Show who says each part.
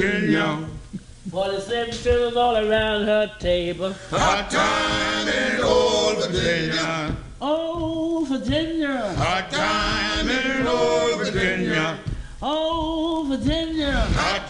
Speaker 1: Virginia.
Speaker 2: 47 fiddles all around her table.
Speaker 1: Hot time in old Virginia.
Speaker 2: Oh, Virginia.
Speaker 1: Hot time in old Virginia.
Speaker 2: Oh, Virginia.
Speaker 1: Hot